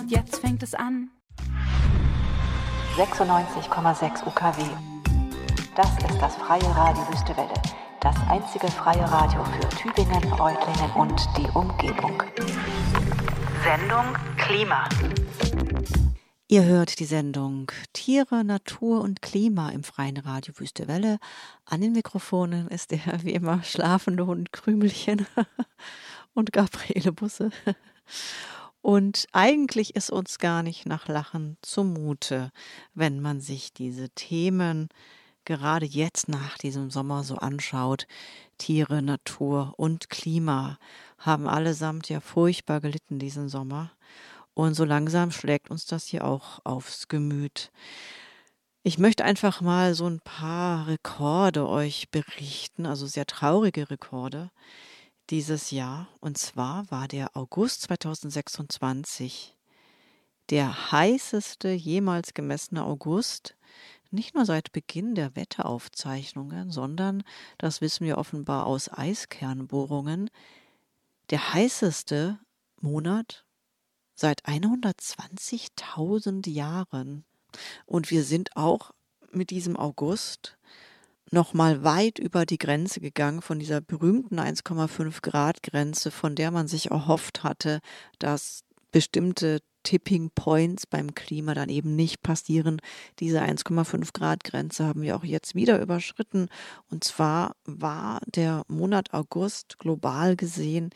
jetzt fängt es an. 96,6 UKW. Das ist das freie Radio Wüstewelle. Das einzige freie Radio für Tübingen, Reutlingen und die Umgebung. Sendung Klima. Ihr hört die Sendung Tiere, Natur und Klima im freien Radio Wüstewelle. An den Mikrofonen ist der wie immer schlafende Hund Krümelchen und Gabriele Busse. Und eigentlich ist uns gar nicht nach Lachen zumute, wenn man sich diese Themen gerade jetzt nach diesem Sommer so anschaut. Tiere, Natur und Klima haben allesamt ja furchtbar gelitten diesen Sommer. Und so langsam schlägt uns das hier auch aufs Gemüt. Ich möchte einfach mal so ein paar Rekorde euch berichten, also sehr traurige Rekorde dieses Jahr. Und zwar war der August 2026 der heißeste jemals gemessene August, nicht nur seit Beginn der Wetteraufzeichnungen, sondern, das wissen wir offenbar aus Eiskernbohrungen, der heißeste Monat seit 120.000 Jahren. Und wir sind auch mit diesem August nochmal weit über die Grenze gegangen von dieser berühmten 1,5 Grad Grenze, von der man sich erhofft hatte, dass bestimmte Tipping Points beim Klima dann eben nicht passieren. Diese 1,5 Grad Grenze haben wir auch jetzt wieder überschritten. Und zwar war der Monat August global gesehen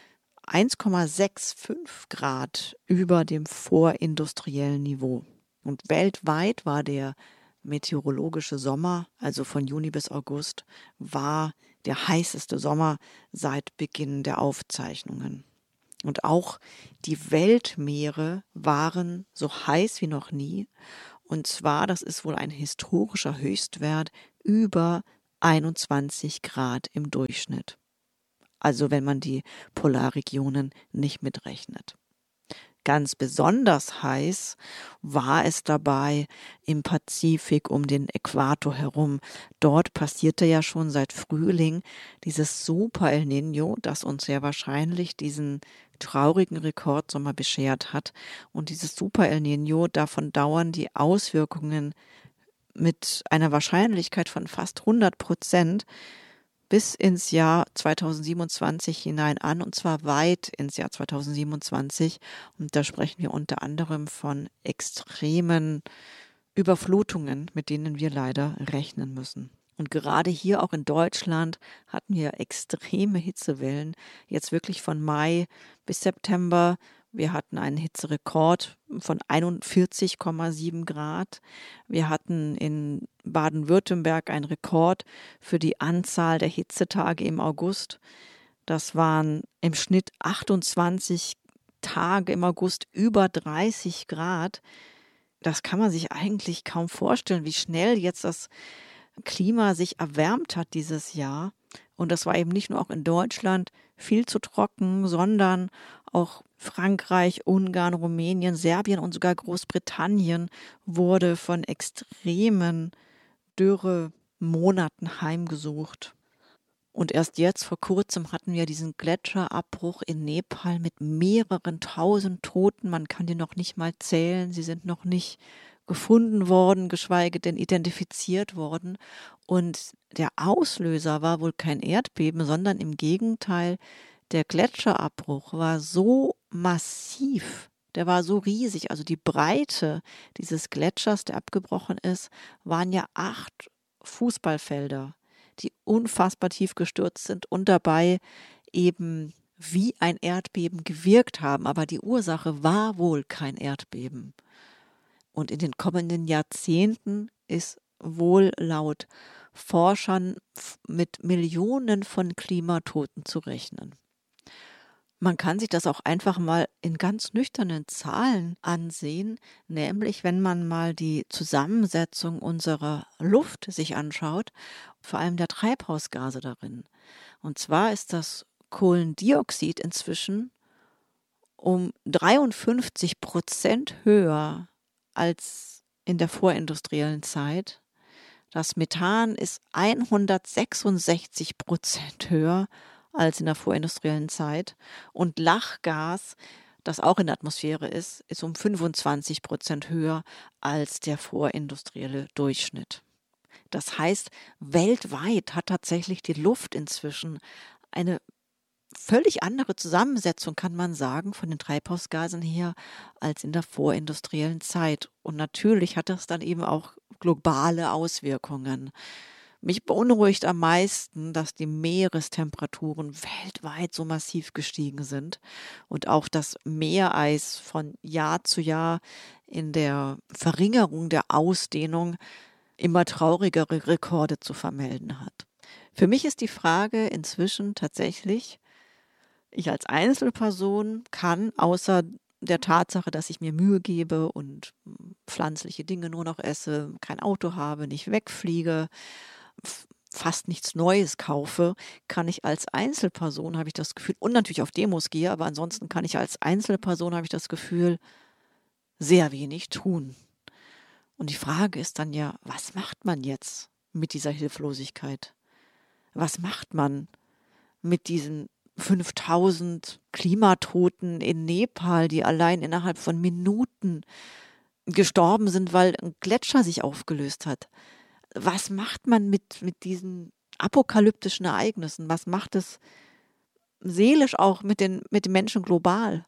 1,65 Grad über dem vorindustriellen Niveau. Und weltweit war der meteorologische Sommer, also von Juni bis August, war der heißeste Sommer seit Beginn der Aufzeichnungen. Und auch die Weltmeere waren so heiß wie noch nie. Und zwar, das ist wohl ein historischer Höchstwert, über 21 Grad im Durchschnitt. Also wenn man die Polarregionen nicht mitrechnet. Ganz besonders heiß war es dabei im Pazifik um den Äquator herum. Dort passierte ja schon seit Frühling dieses Super El Niño, das uns sehr wahrscheinlich diesen traurigen Rekordsommer beschert hat. Und dieses Super El Niño, davon dauern die Auswirkungen mit einer Wahrscheinlichkeit von fast 100% bis ins Jahr 2027 hinein an, und zwar weit ins Jahr 2027. Und da sprechen wir unter anderem von extremen Überflutungen, mit denen wir leider rechnen müssen. Und gerade hier auch in Deutschland hatten wir extreme Hitzewellen, jetzt wirklich von Mai bis September. Wir hatten einen Hitzerekord von 41,7 Grad. Wir hatten in Baden-Württemberg einen Rekord für die Anzahl der Hitzetage im August. Das waren im Schnitt 28 Tage im August über 30 Grad. Das kann man sich eigentlich kaum vorstellen, wie schnell jetzt das Klima sich erwärmt hat dieses Jahr. Und das war eben nicht nur auch in Deutschland viel zu trocken, sondern auch Frankreich, Ungarn, Rumänien, Serbien und sogar Großbritannien wurde von extremen Dürremonaten heimgesucht. Und erst jetzt vor kurzem hatten wir diesen Gletscherabbruch in Nepal mit mehreren tausend Toten. Man kann die noch nicht mal zählen. Sie sind noch nicht gefunden worden, geschweige denn identifiziert worden. Und der Auslöser war wohl kein Erdbeben, sondern im Gegenteil, der Gletscherabbruch war so massiv, der war so riesig. Also die Breite dieses Gletschers, der abgebrochen ist, waren ja 8 Fußballfelder, die unfassbar tief gestürzt sind und dabei eben wie ein Erdbeben gewirkt haben. Aber die Ursache war wohl kein Erdbeben. Und in den kommenden Jahrzehnten ist wohl laut Forschern mit Millionen von Klimatoten zu rechnen. Man kann sich das auch einfach mal in ganz nüchternen Zahlen ansehen, nämlich wenn man mal die Zusammensetzung unserer Luft sich anschaut, vor allem der Treibhausgase darin. Und zwar ist das Kohlendioxid inzwischen um 53% höher als in der vorindustriellen Zeit. Das Methan ist 166% höher als in der vorindustriellen Zeit. Und Lachgas das auch in der Atmosphäre ist um 25% höher als der vorindustrielle Durchschnitt. Das heißt, weltweit hat tatsächlich die Luft inzwischen eine völlig andere Zusammensetzung, kann man sagen, von den Treibhausgasen her als in der vorindustriellen Zeit. Und natürlich hat das dann eben auch globale Auswirkungen. Mich beunruhigt am meisten, dass die Meerestemperaturen weltweit so massiv gestiegen sind und auch das Meereis von Jahr zu Jahr in der Verringerung der Ausdehnung immer traurigere Rekorde zu vermelden hat. Für mich ist die Frage inzwischen tatsächlich, ich als Einzelperson kann außer der Tatsache, dass ich mir Mühe gebe und pflanzliche Dinge nur noch esse, kein Auto habe, nicht wegfliege, fast nichts Neues kaufe, kann ich als Einzelperson, habe ich das Gefühl, und natürlich auf Demos gehe, aber ansonsten kann ich als Einzelperson, habe ich das Gefühl, sehr wenig tun. Und die Frage ist dann ja, was macht man jetzt mit dieser Hilflosigkeit? Was macht man mit diesen 5000 Klimatoten in Nepal, die allein innerhalb von Minuten gestorben sind, weil ein Gletscher sich aufgelöst hat? Was macht man mit diesen apokalyptischen Ereignissen? Was macht es seelisch auch mit den Menschen global?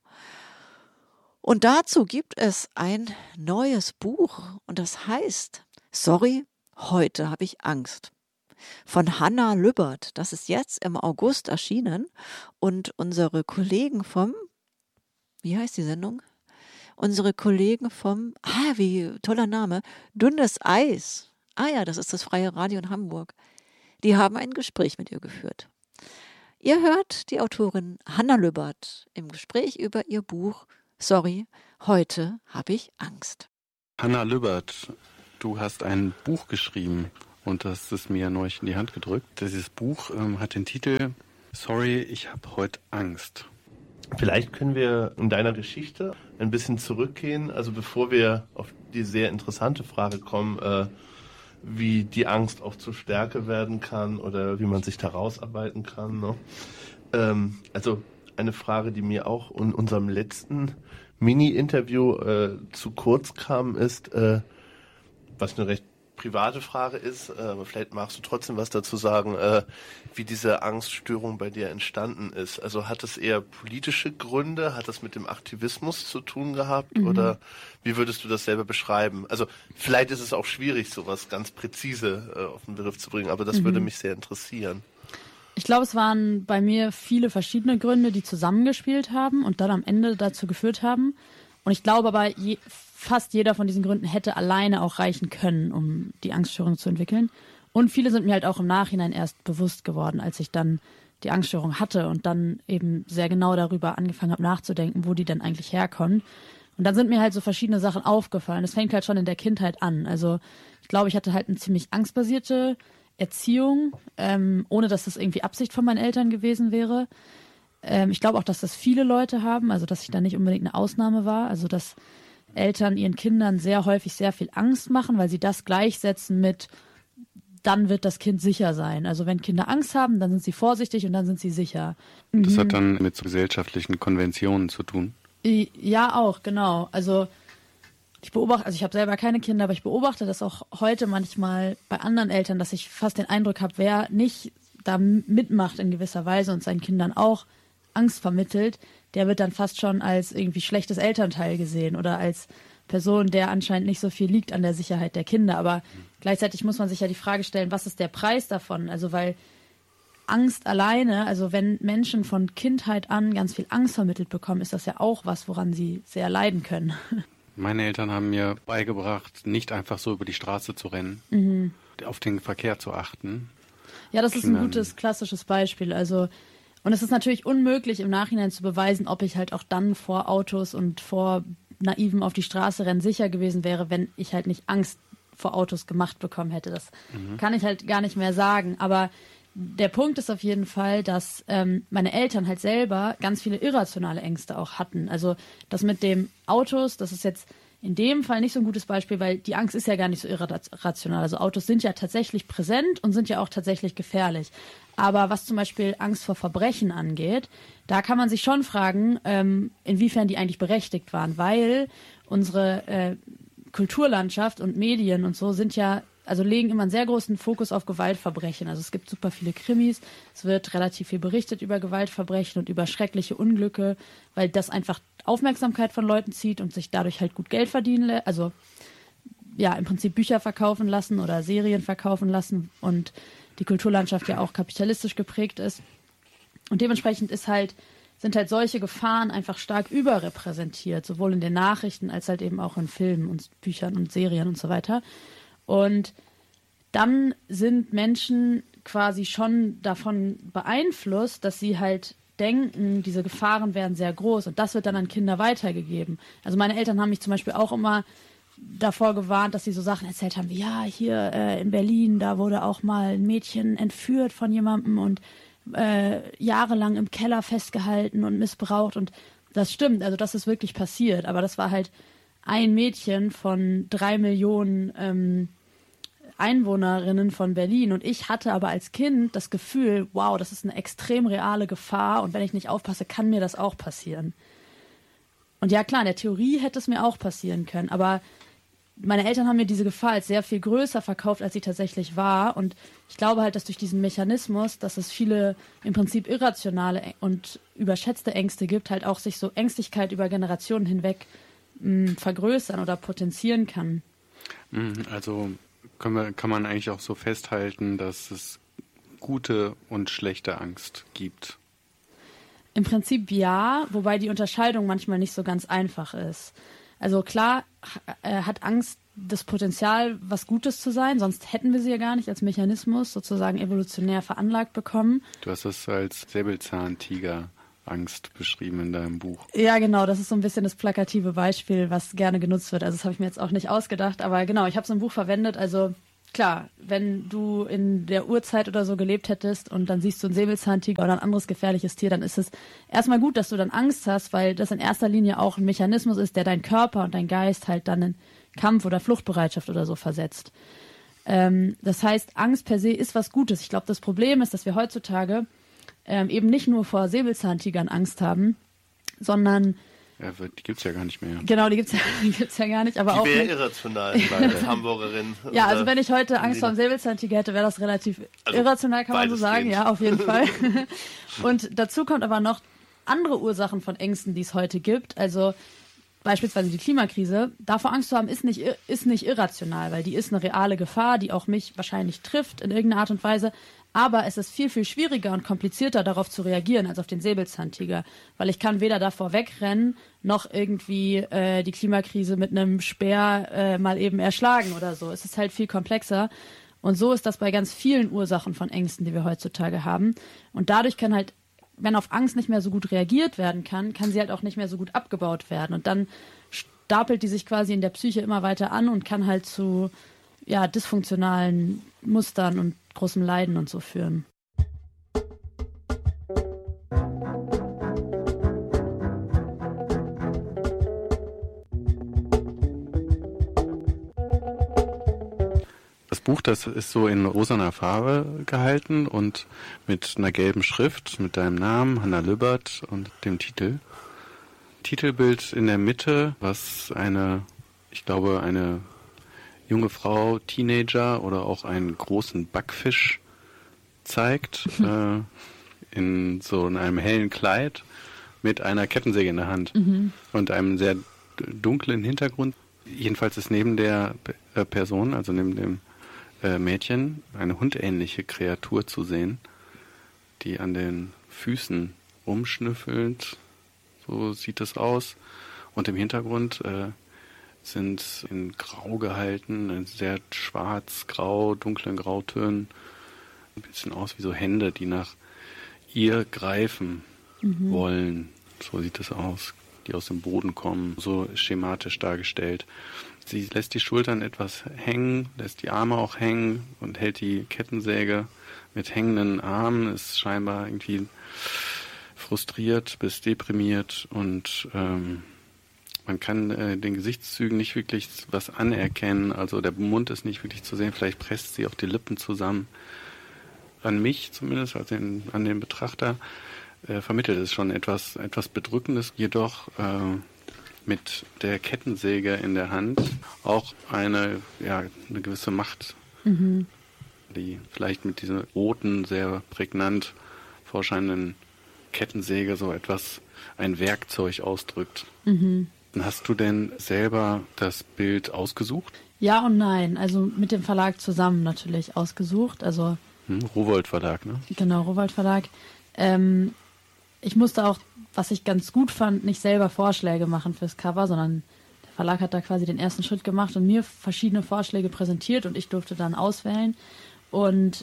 Und dazu gibt es ein neues Buch und das heißt, sorry, heute habe ich Angst. Von Hannah Lübbert. Das ist jetzt im August erschienen und unsere Kollegen vom, wie heißt die Sendung? Unsere Kollegen vom, wie toller Name, Dünnes Eis. Ja, das ist das Freie Radio in Hamburg. Die haben ein Gespräch mit ihr geführt. Ihr hört die Autorin Hannah Lübbert im Gespräch über ihr Buch Sorry, heute habe ich Angst. Hannah Lübbert, du hast ein Buch geschrieben. Und das ist mir neulich in die Hand gedrückt. Dieses Buch hat den Titel Sorry, ich habe heute Angst. Vielleicht können wir in deiner Geschichte ein bisschen zurückgehen, also bevor wir auf die sehr interessante Frage kommen, wie die Angst auch zur Stärke werden kann oder wie man sich da rausarbeiten kann. Ne? Also eine Frage, die mir auch in unserem letzten Mini-Interview zu kurz kam, ist, was eine recht private Frage ist, aber vielleicht magst du trotzdem was dazu sagen, wie diese Angststörung bei dir entstanden ist. Also hat es eher politische Gründe, hat es mit dem Aktivismus zu tun gehabt oder wie würdest du das selber beschreiben? Also vielleicht ist es auch schwierig, sowas ganz präzise auf den Begriff zu bringen, aber das würde mich sehr interessieren. Ich glaube, es waren bei mir viele verschiedene Gründe, die zusammengespielt haben und dann am Ende dazu geführt haben. Und ich glaube aber, fast jeder von diesen Gründen hätte alleine auch reichen können, um die Angststörung zu entwickeln. Und viele sind mir halt auch im Nachhinein erst bewusst geworden, als ich dann die Angststörung hatte und dann eben sehr genau darüber angefangen habe nachzudenken, wo die denn eigentlich herkommen. Und dann sind mir halt so verschiedene Sachen aufgefallen. Das fängt halt schon in der Kindheit an. Also ich glaube, ich hatte halt eine ziemlich angstbasierte Erziehung, ohne dass das irgendwie Absicht von meinen Eltern gewesen wäre. Ich glaube auch, dass das viele Leute haben, also dass ich da nicht unbedingt eine Ausnahme war. Also dass Eltern ihren Kindern sehr häufig sehr viel Angst machen, weil sie das gleichsetzen mit, dann wird das Kind sicher sein. Also wenn Kinder Angst haben, dann sind sie vorsichtig und dann sind sie sicher. Das hat dann mit so gesellschaftlichen Konventionen zu tun? Ja, auch, genau. Also ich habe selber keine Kinder, aber ich beobachte das auch heute manchmal bei anderen Eltern, dass ich fast den Eindruck habe, wer nicht da mitmacht in gewisser Weise und seinen Kindern auch Angst vermittelt, der wird dann fast schon als irgendwie schlechtes Elternteil gesehen oder als Person, der anscheinend nicht so viel liegt an der Sicherheit der Kinder. Aber gleichzeitig muss man sich ja die Frage stellen, was ist der Preis davon? Also weil Angst alleine, also wenn Menschen von Kindheit an ganz viel Angst vermittelt bekommen, ist das ja auch was, woran sie sehr leiden können. Meine Eltern haben mir beigebracht, nicht einfach so über die Straße zu rennen, auf den Verkehr zu achten. Ja, das ist ein gutes, klassisches Beispiel. Also, und es ist natürlich unmöglich, im Nachhinein zu beweisen, ob ich halt auch dann vor Autos und vor Naiven auf die Straße rennen sicher gewesen wäre, wenn ich halt nicht Angst vor Autos gemacht bekommen hätte. Das kann ich halt gar nicht mehr sagen. Aber der Punkt ist auf jeden Fall, dass meine Eltern halt selber ganz viele irrationale Ängste auch hatten. Also das mit dem Autos, das ist jetzt in dem Fall nicht so ein gutes Beispiel, weil die Angst ist ja gar nicht so irrational. Also Autos sind ja tatsächlich präsent und sind ja auch tatsächlich gefährlich. Aber was zum Beispiel Angst vor Verbrechen angeht, da kann man sich schon fragen, inwiefern die eigentlich berechtigt waren, weil unsere Kulturlandschaft und Medien und so sind ja, also legen immer einen sehr großen Fokus auf Gewaltverbrechen. Also es gibt super viele Krimis, es wird relativ viel berichtet über Gewaltverbrechen und über schreckliche Unglücke, weil das einfach Aufmerksamkeit von Leuten zieht und sich dadurch halt gut Geld verdienen lässt. Also ja, im Prinzip Bücher verkaufen lassen oder Serien verkaufen lassen und die Kulturlandschaft ja auch kapitalistisch geprägt ist. Und dementsprechend sind halt solche Gefahren einfach stark überrepräsentiert, sowohl in den Nachrichten als halt eben auch in Filmen und Büchern und Serien und so weiter. Und dann sind Menschen quasi schon davon beeinflusst, dass sie halt denken, diese Gefahren wären sehr groß und das wird dann an Kinder weitergegeben. Also meine Eltern haben mich zum Beispiel auch immer davor gewarnt, dass sie so Sachen erzählt haben wie, ja, hier in Berlin, da wurde auch mal ein Mädchen entführt von jemandem und jahrelang im Keller festgehalten und missbraucht und das stimmt, also das ist wirklich passiert, aber das war halt ein Mädchen von 3 Millionen Einwohnerinnen von Berlin und ich hatte aber als Kind das Gefühl, wow, das ist eine extrem reale Gefahr und wenn ich nicht aufpasse, kann mir das auch passieren. Und ja klar, in der Theorie hätte es mir auch passieren können, aber meine Eltern haben mir diese Gefahr als sehr viel größer verkauft, als sie tatsächlich war. Und ich glaube halt, dass durch diesen Mechanismus, dass es viele im Prinzip irrationale und überschätzte Ängste gibt, halt auch sich so Ängstlichkeit über Generationen hinweg vergrößern oder potenzieren kann. Also kann man eigentlich auch so festhalten, dass es gute und schlechte Angst gibt. Im Prinzip ja, wobei die Unterscheidung manchmal nicht so ganz einfach ist. Also klar hat Angst das Potenzial, was Gutes zu sein, sonst hätten wir sie ja gar nicht als Mechanismus sozusagen evolutionär veranlagt bekommen. Du hast es als Säbelzahntiger-Angst beschrieben in deinem Buch. Ja, genau, das ist so ein bisschen das plakative Beispiel, was gerne genutzt wird. Also das habe ich mir jetzt auch nicht ausgedacht, aber genau, ich habe es im Buch verwendet. Also klar, wenn du in der Urzeit oder so gelebt hättest und dann siehst du einen Säbelzahntiger oder ein anderes gefährliches Tier, dann ist es erstmal gut, dass du dann Angst hast, weil das in erster Linie auch ein Mechanismus ist, der deinen Körper und deinen Geist halt dann in Kampf- oder Fluchtbereitschaft oder so versetzt. Das heißt, Angst per se ist was Gutes. Ich glaube, das Problem ist, dass wir heutzutage eben nicht nur vor Säbelzahntigern Angst haben, sondern ja, die gibt's ja gar nicht mehr. Genau, die gibt's ja gar nicht. Aber die auch wäre irrational als Hamburgerin. Ja, also wenn ich heute Angst vor einem Säbelzahntiger hätte, wäre das relativ irrational, kann man so sagen. Ja, auf jeden Fall. Und dazu kommt aber noch andere Ursachen von Ängsten, die es heute gibt. Also beispielsweise die Klimakrise. Davor Angst zu haben, ist nicht irrational, weil die ist eine reale Gefahr, die auch mich wahrscheinlich trifft in irgendeiner Art und Weise. Aber es ist viel, viel schwieriger und komplizierter, darauf zu reagieren, als auf den Säbelzahntiger. Weil ich kann weder davor wegrennen, noch irgendwie die Klimakrise mit einem Speer mal eben erschlagen oder so. Es ist halt viel komplexer. Und so ist das bei ganz vielen Ursachen von Ängsten, die wir heutzutage haben. Und dadurch kann halt, wenn auf Angst nicht mehr so gut reagiert werden kann sie halt auch nicht mehr so gut abgebaut werden. Und dann stapelt die sich quasi in der Psyche immer weiter an und kann halt zu dysfunktionalen Mustern und großem Leiden und so führen. Das Buch, das ist so in rosaner Farbe gehalten und mit einer gelben Schrift, mit deinem Namen, Hanna Lübbert und dem Titel. Titelbild in der Mitte, was eine junge Frau, Teenager oder auch einen großen Backfisch zeigt, in einem hellen Kleid mit einer Kettensäge in der Hand und einem sehr dunklen Hintergrund. Jedenfalls ist neben der Person, also neben dem Mädchen, eine hundähnliche Kreatur zu sehen, die an den Füßen rumschnüffelt, so sieht es aus. Und im Hintergrund sind in Grau gehalten, sehr schwarz-grau, dunklen Grautönen. Ein bisschen aus wie so Hände, die nach ihr greifen wollen. So sieht es aus, die aus dem Boden kommen, so schematisch dargestellt. Sie lässt die Schultern etwas hängen, lässt die Arme auch hängen und hält die Kettensäge mit hängenden Armen, ist scheinbar irgendwie frustriert bis deprimiert und Man kann den Gesichtszügen nicht wirklich was anerkennen, also der Mund ist nicht wirklich zu sehen, vielleicht presst sie auch die Lippen zusammen. An mich zumindest, also an den Betrachter, vermittelt es schon etwas Bedrückendes, jedoch mit der Kettensäge in der Hand auch eine gewisse Macht, die vielleicht mit dieser roten, sehr prägnant vorscheinenden Kettensäge so ein Werkzeug ausdrückt. Hast du denn selber das Bild ausgesucht? Ja und nein, also mit dem Verlag zusammen natürlich ausgesucht, also Rowohlt Verlag, ne? Genau, Rowohlt Verlag. Ich musste auch, was ich ganz gut fand, nicht selber Vorschläge machen fürs Cover, sondern der Verlag hat da quasi den ersten Schritt gemacht und mir verschiedene Vorschläge präsentiert und ich durfte dann auswählen. Und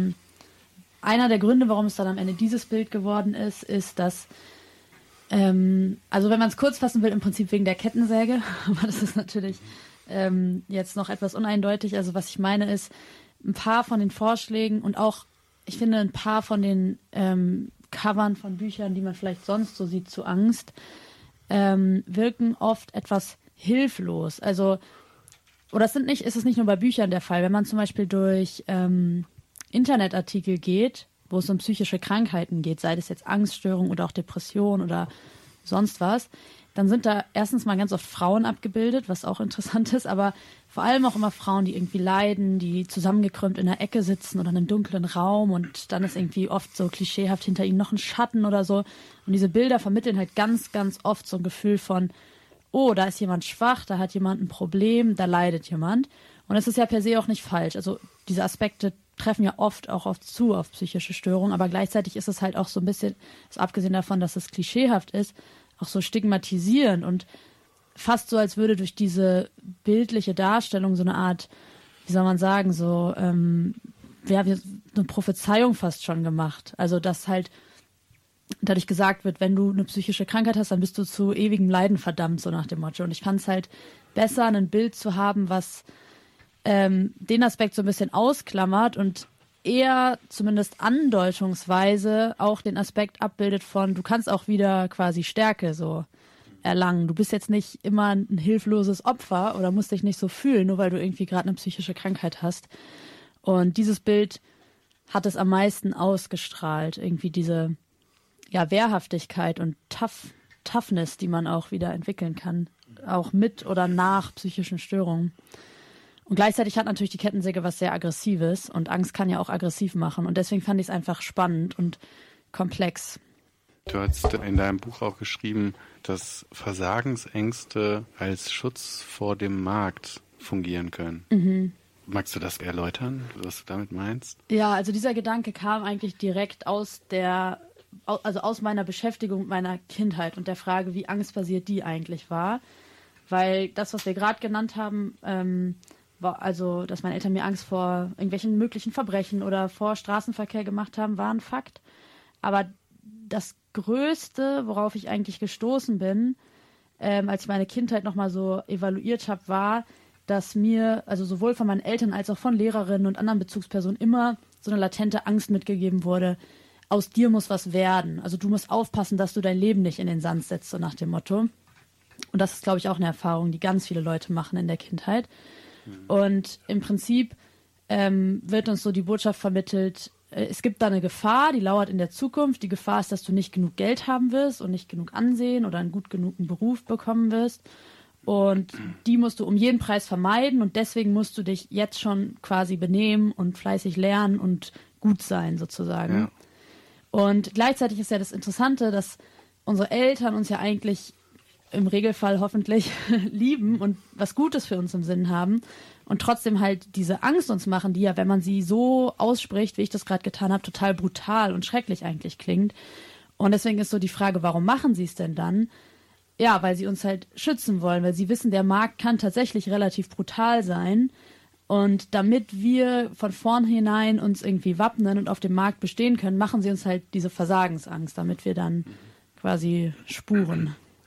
einer der Gründe, warum es dann am Ende dieses Bild geworden ist, dass, also wenn man es kurz fassen will, im Prinzip wegen der Kettensäge, aber das ist natürlich jetzt noch etwas uneindeutig. Also was ich meine ist, ein paar von den Vorschlägen und auch, ich finde, ein paar von den Covern von Büchern, die man vielleicht sonst so sieht zu Angst, wirken oft etwas hilflos. Also, oder ist es nicht nur bei Büchern der Fall. Wenn man zum Beispiel durch Internetartikel geht, wo es um psychische Krankheiten geht, sei das jetzt Angststörung oder auch Depression oder sonst was, dann sind da erstens mal ganz oft Frauen abgebildet, was auch interessant ist, aber vor allem auch immer Frauen, die irgendwie leiden, die zusammengekrümmt in einer Ecke sitzen oder in einem dunklen Raum und dann ist irgendwie oft so klischeehaft hinter ihnen noch ein Schatten oder so. Und diese Bilder vermitteln halt ganz, ganz oft so ein Gefühl von, oh, da ist jemand schwach, da hat jemand ein Problem, da leidet jemand. Und das ist ja per se auch nicht falsch. Also diese Aspekte treffen ja oft auch auf psychische Störungen, aber gleichzeitig ist es halt auch so ein bisschen, also abgesehen davon, dass es klischeehaft ist, auch so stigmatisierend und fast so, als würde durch diese bildliche Darstellung so eine Art, wie soll man sagen, so eine Prophezeiung fast schon gemacht. Also dass halt dadurch gesagt wird, wenn du eine psychische Krankheit hast, dann bist du zu ewigem Leiden verdammt, so nach dem Motto. Und ich fand es halt besser, ein Bild zu haben, was den Aspekt so ein bisschen ausklammert und eher zumindest andeutungsweise auch den Aspekt abbildet von, du kannst auch wieder quasi Stärke so erlangen. Du bist jetzt nicht immer ein hilfloses Opfer oder musst dich nicht so fühlen, nur weil du irgendwie gerade eine psychische Krankheit hast. Und dieses Bild hat es am meisten ausgestrahlt, irgendwie diese Wehrhaftigkeit und Toughness, die man auch wieder entwickeln kann, auch mit oder nach psychischen Störungen. Und gleichzeitig hat natürlich die Kettensäge was sehr Aggressives und Angst kann ja auch aggressiv machen. Und deswegen fand ich es einfach spannend und komplex. Du hast in deinem Buch auch geschrieben, dass Versagensängste als Schutz vor dem Markt fungieren können. Magst du das erläutern, was du damit meinst? Ja, also dieser Gedanke kam eigentlich direkt aus meiner Beschäftigung mit meiner Kindheit und der Frage, wie angstbasiert die eigentlich war. Weil das, was wir gerade genannt haben, war also, dass meine Eltern mir Angst vor irgendwelchen möglichen Verbrechen oder vor Straßenverkehr gemacht haben, war ein Fakt. Aber das Größte, worauf ich eigentlich gestoßen bin, als ich meine Kindheit nochmal so evaluiert habe, war, dass mir, also sowohl von meinen Eltern als auch von Lehrerinnen und anderen Bezugspersonen immer so eine latente Angst mitgegeben wurde, aus dir muss was werden. Also du musst aufpassen, dass du dein Leben nicht in den Sand setzt, so nach dem Motto. Und das ist, glaube ich, auch eine Erfahrung, die ganz viele Leute machen in der Kindheit. Und im Prinzip wird uns so die Botschaft vermittelt, es gibt da eine Gefahr, die lauert in der Zukunft. Die Gefahr ist, dass du nicht genug Geld haben wirst und nicht genug Ansehen oder einen gut genugen Beruf bekommen wirst. Und die musst du um jeden Preis vermeiden und deswegen musst du dich jetzt schon quasi benehmen und fleißig lernen und gut sein sozusagen. Ja. Und gleichzeitig ist ja das Interessante, dass unsere Eltern uns ja eigentlich im Regelfall hoffentlich lieben und was Gutes für uns im Sinn haben und trotzdem halt diese Angst uns machen, die ja, wenn man sie so ausspricht, wie ich das gerade getan habe, total brutal und schrecklich eigentlich klingt. Und deswegen ist so die Frage, warum machen sie es denn dann? Ja, weil sie uns halt schützen wollen, weil sie wissen, der Markt kann tatsächlich relativ brutal sein. Und damit wir von vornherein uns irgendwie wappnen und auf dem Markt bestehen können, machen sie uns halt diese Versagensangst, damit wir dann quasi spuren.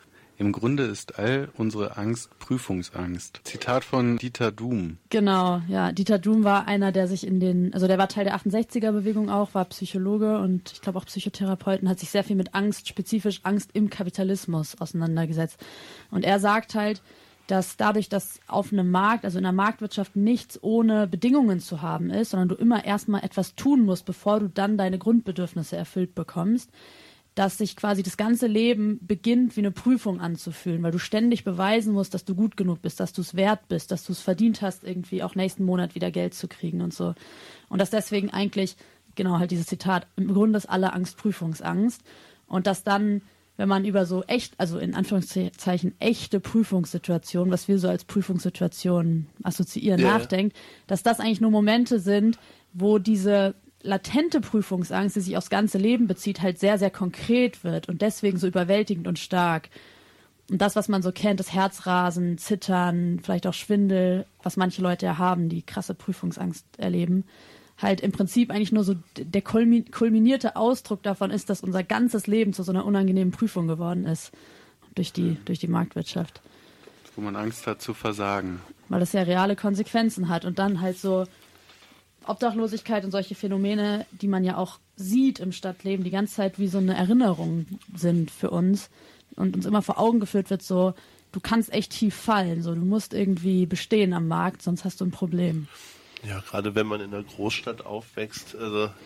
Im Grunde ist all unsere Angst Prüfungsangst. Zitat von Dieter Duhm. Genau, ja. Dieter Duhm war einer, der sich der war Teil der 68er-Bewegung auch, war Psychologe und ich glaube auch Psychotherapeut und hat sich sehr viel mit Angst, spezifisch Angst im Kapitalismus auseinandergesetzt. Und er sagt halt, dass dadurch, dass auf einem Markt, also in der Marktwirtschaft nichts ohne Bedingungen zu haben ist, sondern du immer erstmal etwas tun musst, bevor du dann deine Grundbedürfnisse erfüllt bekommst, dass sich quasi das ganze Leben beginnt, wie eine Prüfung anzufühlen, weil du ständig beweisen musst, dass du gut genug bist, dass du es wert bist, dass du es verdient hast, irgendwie auch nächsten Monat wieder Geld zu kriegen und so. Und dass deswegen eigentlich, genau halt dieses Zitat, im Grunde ist alle Angst Prüfungsangst. Und dass dann, wenn man über so echt, also in Anführungszeichen echte Prüfungssituationen, was wir so als Prüfungssituationen assoziieren, nachdenkt, dass das eigentlich nur Momente sind, wo diese latente Prüfungsangst, die sich aufs ganze Leben bezieht, halt sehr, sehr konkret wird und deswegen so überwältigend und stark. Und das, was man so kennt, das Herzrasen, Zittern, vielleicht auch Schwindel, was manche Leute ja haben, die krasse Prüfungsangst erleben, halt im Prinzip eigentlich nur so der kulminierte Ausdruck davon ist, dass unser ganzes Leben zu so einer unangenehmen Prüfung geworden ist durch die Marktwirtschaft. Wo man Angst hat zu versagen. Weil das ja reale Konsequenzen hat und dann halt so Obdachlosigkeit und solche Phänomene, die man ja auch sieht im Stadtleben, die ganze Zeit wie so eine Erinnerung sind für uns und uns immer vor Augen geführt wird, so, du kannst echt tief fallen, so, du musst irgendwie bestehen am Markt, sonst hast du ein Problem. Ja, gerade wenn man in einer Großstadt aufwächst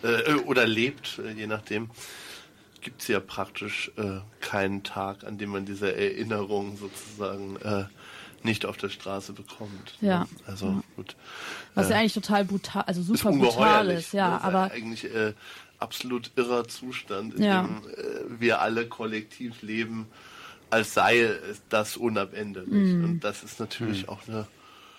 oder lebt, je nachdem, gibt es ja praktisch keinen Tag, an dem man diese Erinnerung sozusagen nicht auf der Straße bekommt. Ja. Ne? Also gut. Was ja eigentlich total brutal, also super brutal ist, ja, das ist aber eigentlich absolut irrer Zustand, in dem wir alle kollektiv leben, als sei das unabänderlich. Und das ist natürlich auch eine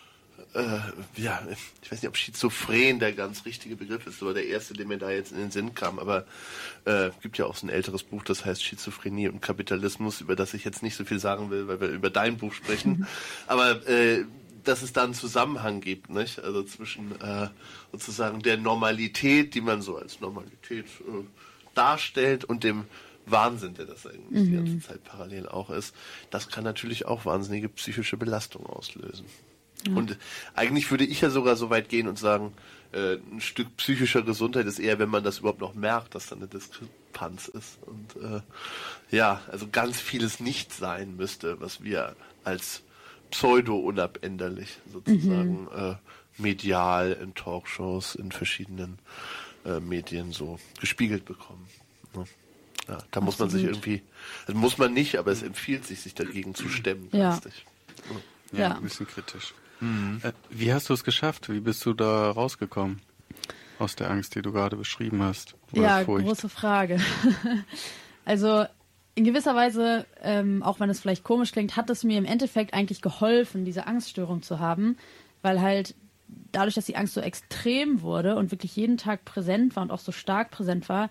ich weiß nicht, ob schizophren der ganz richtige Begriff ist, aber der erste, der mir da jetzt in den Sinn kam, aber gibt ja auch so ein älteres Buch, das heißt Schizophrenie und Kapitalismus, über das ich jetzt nicht so viel sagen will, weil wir über dein Buch sprechen, aber dass es da einen Zusammenhang gibt, nicht? Also zwischen sozusagen der Normalität, die man so als Normalität darstellt und dem Wahnsinn, der das eigentlich die ganze Zeit parallel auch ist, das kann natürlich auch wahnsinnige psychische Belastung auslösen. Ja. Und eigentlich würde ich ja sogar so weit gehen und sagen, ein Stück psychischer Gesundheit ist eher, wenn man das überhaupt noch merkt, dass da eine Diskrepanz ist. Und also ganz vieles nicht sein müsste, was wir als pseudo-unabänderlich sozusagen medial in Talkshows, in verschiedenen Medien so gespiegelt bekommen. Ne? Ja, da muss man sich irgendwie, also muss man nicht, aber es empfiehlt sich dagegen zu stemmen. Ja. Ja, ein bisschen kritisch. Wie hast du es geschafft? Wie bist du da rausgekommen? Aus der Angst, die du gerade beschrieben hast? Oder Furcht? Große Frage. Also in gewisser Weise, auch wenn es vielleicht komisch klingt, hat es mir im Endeffekt eigentlich geholfen, diese Angststörung zu haben, weil halt dadurch, dass die Angst so extrem wurde und wirklich jeden Tag präsent war und auch so stark präsent war,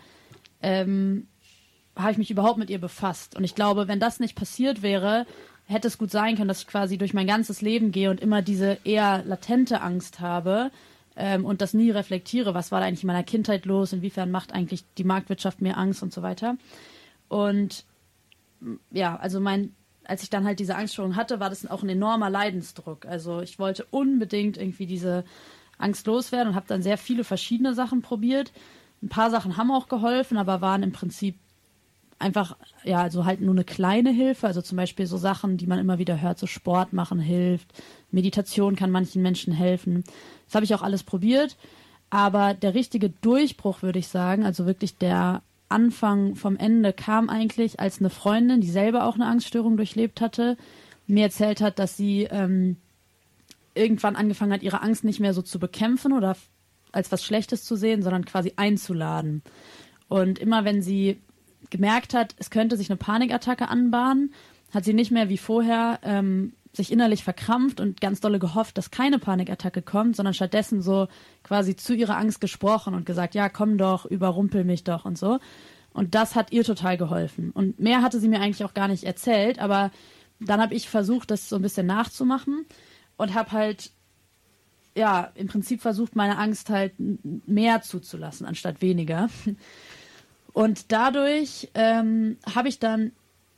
habe ich mich überhaupt mit ihr befasst. Und ich glaube, wenn das nicht passiert wäre, hätte es gut sein können, dass ich quasi durch mein ganzes Leben gehe und immer diese eher latente Angst habe und das nie reflektiere, was war da eigentlich in meiner Kindheit los, inwiefern macht eigentlich die Marktwirtschaft mir Angst und so weiter. Und ja, also als ich dann halt diese Angststörung hatte, war das auch ein enormer Leidensdruck. Also ich wollte unbedingt irgendwie diese Angst loswerden und habe dann sehr viele verschiedene Sachen probiert. Ein paar Sachen haben auch geholfen, aber waren im Prinzip einfach, ja, also halt nur eine kleine Hilfe, also zum Beispiel so Sachen, die man immer wieder hört, so Sport machen hilft, Meditation kann manchen Menschen helfen. Das habe ich auch alles probiert, aber der richtige Durchbruch, würde ich sagen, also wirklich der Anfang vom Ende kam eigentlich, als eine Freundin, die selber auch eine Angststörung durchlebt hatte, mir erzählt hat, dass sie irgendwann angefangen hat, ihre Angst nicht mehr so zu bekämpfen oder als was Schlechtes zu sehen, sondern quasi einzuladen. Und immer wenn sie gemerkt hat, es könnte sich eine Panikattacke anbahnen, hat sie nicht mehr wie vorher sich innerlich verkrampft und ganz dolle gehofft, dass keine Panikattacke kommt, sondern stattdessen so quasi zu ihrer Angst gesprochen und gesagt, ja, komm doch, überrumpel mich doch und so. Und das hat ihr total geholfen. Und mehr hatte sie mir eigentlich auch gar nicht erzählt, aber dann habe ich versucht, das so ein bisschen nachzumachen und habe halt, ja, im Prinzip versucht, meine Angst halt mehr zuzulassen, anstatt weniger. Und dadurch habe ich dann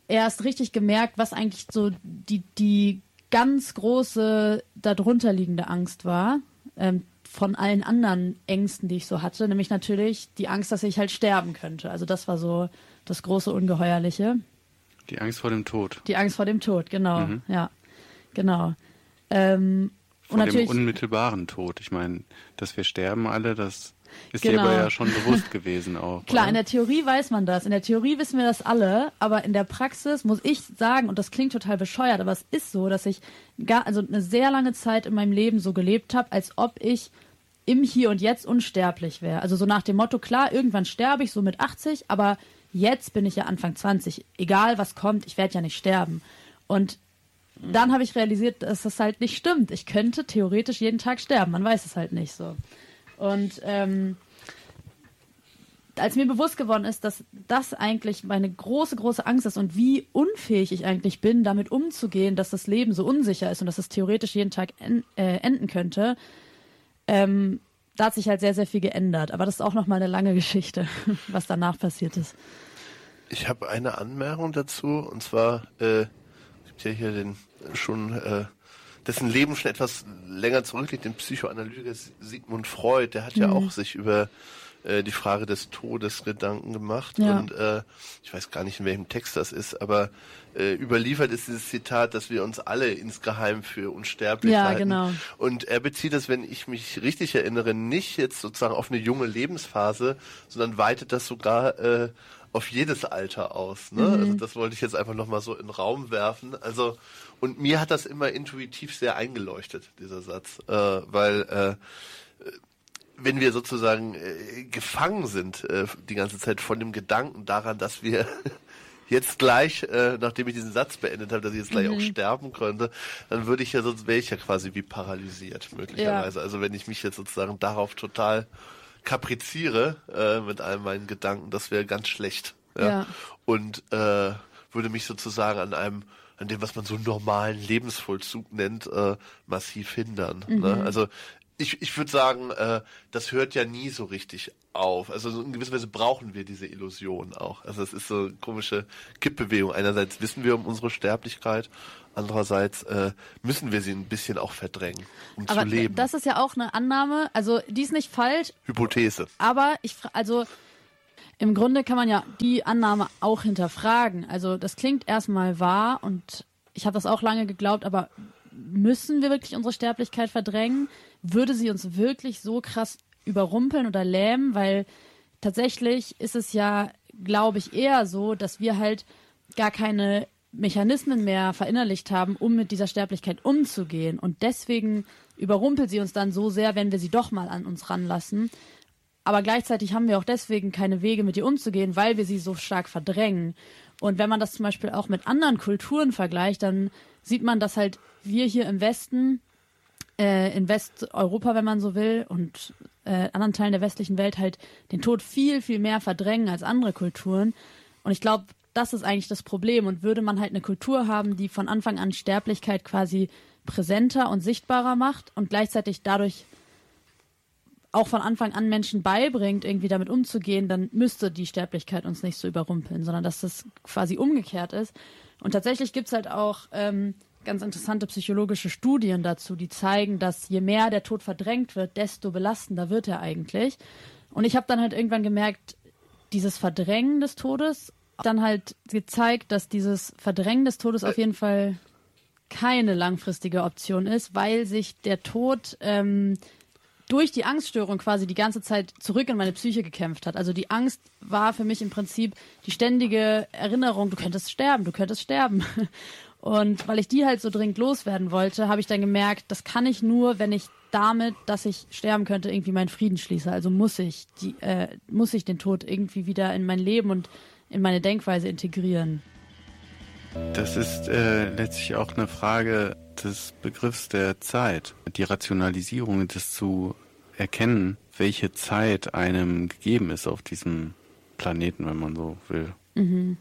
erst richtig gemerkt, was eigentlich so die ganz große darunter liegende Angst war, von allen anderen Ängsten, die ich so hatte, nämlich natürlich die Angst, dass ich halt sterben könnte. Also das war so das große Ungeheuerliche. Die Angst vor dem Tod. Die Angst vor dem Tod, genau. Ja, genau. Vor dem unmittelbaren Tod. Ich meine, dass wir sterben alle, das ist dir aber ja schon bewusst gewesen auch. Klar, oder? In der Theorie weiß man das. In der Theorie wissen wir das alle, aber in der Praxis muss ich sagen, und das klingt total bescheuert, aber es ist so, dass ich eine sehr lange Zeit in meinem Leben so gelebt habe, als ob ich im Hier und Jetzt unsterblich wäre. Also so nach dem Motto, klar, irgendwann sterbe ich, so mit 80, aber jetzt bin ich ja Anfang 20. Egal was kommt, ich werde ja nicht sterben. Und dann habe ich realisiert, dass das halt nicht stimmt. Ich könnte theoretisch jeden Tag sterben, man weiß es halt nicht so. Und als mir bewusst geworden ist, dass das eigentlich meine große, große Angst ist und wie unfähig ich eigentlich bin, damit umzugehen, dass das Leben so unsicher ist und dass es theoretisch jeden Tag enden könnte, da hat sich halt sehr, sehr viel geändert. Aber das ist auch nochmal eine lange Geschichte, was danach passiert ist. Ich habe eine Anmerkung dazu, und zwar gibt ja hier dessen Leben schon etwas länger zurückliegt, den Psychoanalytiker Sigmund Freud, der hat ja auch sich über die Frage des Todes Gedanken gemacht. Ja. Und ich weiß gar nicht, in welchem Text das ist, aber überliefert ist dieses Zitat, dass wir uns alle insgeheim für unsterblich halten. Genau. Und er bezieht das, wenn ich mich richtig erinnere, nicht jetzt sozusagen auf eine junge Lebensphase, sondern weitet das sogar auf jedes Alter aus. Ne? Also das wollte ich jetzt einfach nochmal so in den Raum werfen. Also, und mir hat das immer intuitiv sehr eingeleuchtet, dieser Satz, weil wenn wir sozusagen gefangen sind die ganze Zeit von dem Gedanken daran, dass wir jetzt gleich, nachdem ich diesen Satz beendet habe, dass ich jetzt gleich auch sterben könnte, dann wäre ich ja quasi wie paralysiert möglicherweise. Ja. Also wenn ich mich jetzt sozusagen darauf total kapriziere mit all meinen Gedanken, das wäre ganz schlecht. Ja. Und würde mich sozusagen an dem, was man so normalen Lebensvollzug nennt, massiv hindern. Ne? Also ich würde sagen, das hört ja nie so richtig auf. Also in gewisser Weise brauchen wir diese Illusion auch. Also es ist so eine komische Kippbewegung. Einerseits wissen wir um unsere Sterblichkeit, andererseits müssen wir sie ein bisschen auch verdrängen, um zu leben. Aber das ist ja auch eine Annahme, also die ist nicht falsch. Hypothese. Aber im Grunde kann man ja die Annahme auch hinterfragen. Also das klingt erstmal wahr und ich habe das auch lange geglaubt, aber müssen wir wirklich unsere Sterblichkeit verdrängen? Würde sie uns wirklich so krass überrumpeln oder lähmen? Weil tatsächlich ist es ja, glaube ich, eher so, dass wir halt gar keine Mechanismen mehr verinnerlicht haben, um mit dieser Sterblichkeit umzugehen. Und deswegen überrumpelt sie uns dann so sehr, wenn wir sie doch mal an uns ranlassen. Aber gleichzeitig haben wir auch deswegen keine Wege, mit ihr umzugehen, weil wir sie so stark verdrängen. Und wenn man das zum Beispiel auch mit anderen Kulturen vergleicht, dann sieht man, dass halt wir hier im Westen, in Westeuropa, wenn man so will, und anderen Teilen der westlichen Welt halt den Tod viel, viel mehr verdrängen als andere Kulturen. Und ich glaube, das ist eigentlich das Problem. Und würde man halt eine Kultur haben, die von Anfang an Sterblichkeit quasi präsenter und sichtbarer macht und gleichzeitig dadurch auch von Anfang an Menschen beibringt, irgendwie damit umzugehen, dann müsste die Sterblichkeit uns nicht so überrumpeln, sondern dass das quasi umgekehrt ist. Und tatsächlich gibt's halt auch ganz interessante psychologische Studien dazu, die zeigen, dass je mehr der Tod verdrängt wird, desto belastender wird er eigentlich. Und ich habe dann halt irgendwann gemerkt, dieses Verdrängen des Todes dann halt gezeigt, dass dieses Verdrängen des Todes auf jeden Fall keine langfristige Option ist, weil sich der Tod durch die Angststörung quasi die ganze Zeit zurück in meine Psyche gekämpft hat. Also die Angst war für mich im Prinzip die ständige Erinnerung, du könntest sterben. Und weil ich die halt so dringend loswerden wollte, habe ich dann gemerkt, das kann ich nur, wenn ich damit, dass ich sterben könnte, irgendwie meinen Frieden schließe. Also muss ich den Tod irgendwie wieder in mein Leben und in meine Denkweise integrieren. Das ist letztlich auch eine Frage des Begriffs der Zeit. Die Rationalisierung, das zu erkennen, welche Zeit einem gegeben ist auf diesem Planeten, wenn man so will. Mhm.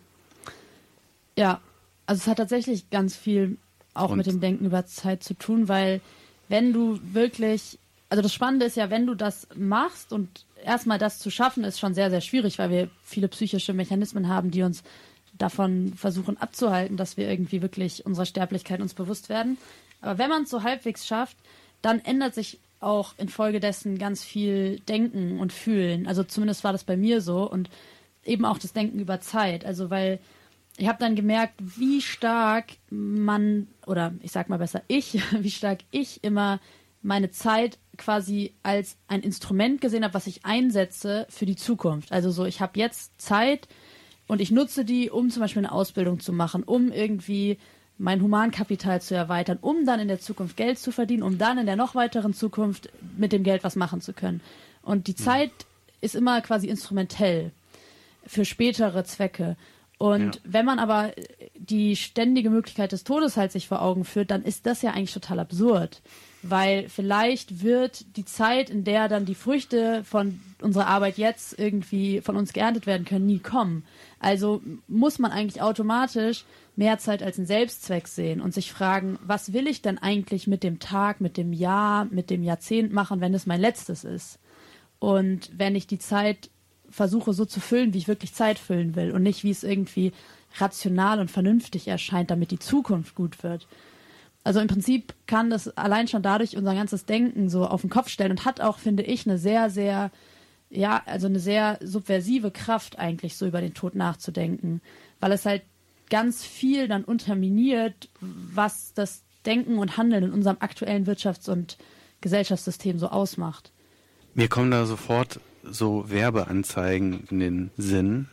Ja, also es hat tatsächlich ganz viel auch mit dem Denken über Zeit zu tun, weil wenn du wirklich, also das Spannende ist ja, wenn du das machst und erstmal das zu schaffen, ist schon sehr, sehr schwierig, weil wir viele psychische Mechanismen haben, die uns davon versuchen abzuhalten, dass wir irgendwie wirklich unserer Sterblichkeit uns bewusst werden. Aber wenn man es so halbwegs schafft, dann ändert sich auch infolgedessen ganz viel Denken und Fühlen. Also zumindest war das bei mir so und eben auch das Denken über Zeit. Also weil ich habe dann gemerkt, wie stark man, oder ich sag mal besser wie stark ich immer meine Zeit quasi als ein Instrument gesehen habe, was ich einsetze für die Zukunft. Also so, ich habe jetzt Zeit und ich nutze die, um zum Beispiel eine Ausbildung zu machen, um irgendwie mein Humankapital zu erweitern, um dann in der Zukunft Geld zu verdienen, um dann in der noch weiteren Zukunft mit dem Geld was machen zu können. Und die Zeit ist immer quasi instrumentell für spätere Zwecke. Und wenn man aber die ständige Möglichkeit des Todes halt sich vor Augen führt, dann ist das ja eigentlich total absurd. Weil vielleicht wird die Zeit, in der dann die Früchte von unserer Arbeit jetzt irgendwie von uns geerntet werden können, nie kommen. Also muss man eigentlich automatisch mehr Zeit als einen Selbstzweck sehen und sich fragen, was will ich denn eigentlich mit dem Tag, mit dem Jahr, mit dem Jahrzehnt machen, wenn es mein letztes ist? Und wenn ich die Zeit versuche so zu füllen, wie ich wirklich Zeit füllen will und nicht, wie es irgendwie rational und vernünftig erscheint, damit die Zukunft gut wird. Also im Prinzip kann das allein schon dadurch unser ganzes Denken so auf den Kopf stellen und hat auch, finde ich, eine sehr, sehr, eine sehr subversive Kraft eigentlich, so über den Tod nachzudenken, weil es halt ganz viel dann unterminiert, was das Denken und Handeln in unserem aktuellen Wirtschafts- und Gesellschaftssystem so ausmacht. Mir kommen da sofort so Werbeanzeigen in den Sinn,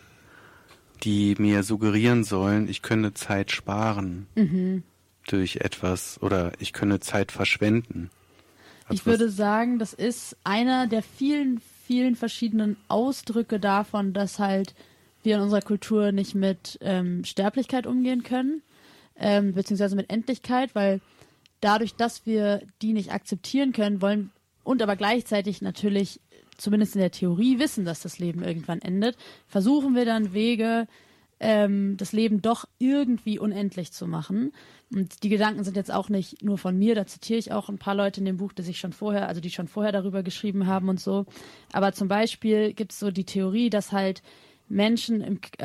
die mir suggerieren sollen, ich könne Zeit sparen durch etwas oder ich könne Zeit verschwenden. Ich würde sagen, das ist einer der vielen, vielen verschiedenen Ausdrücke davon, dass halt wir in unserer Kultur nicht mit Sterblichkeit umgehen können, beziehungsweise mit Endlichkeit, weil dadurch, dass wir die nicht akzeptieren können, wollen und aber gleichzeitig natürlich zumindest in der Theorie wissen, dass das Leben irgendwann endet, versuchen wir dann Wege, das Leben doch irgendwie unendlich zu machen. Und die Gedanken sind jetzt auch nicht nur von mir, da zitiere ich auch ein paar Leute in dem Buch, die schon vorher darüber geschrieben haben und so. Aber zum Beispiel gibt es so die Theorie, dass halt Menschen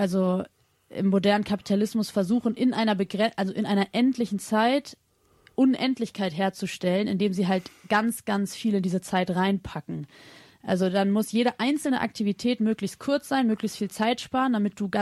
im modernen Kapitalismus versuchen, in einer endlichen Zeit Unendlichkeit herzustellen, indem sie halt ganz, ganz viel in diese Zeit reinpacken. Also dann muss jede einzelne Aktivität möglichst kurz sein, möglichst viel Zeit sparen, damit du ganz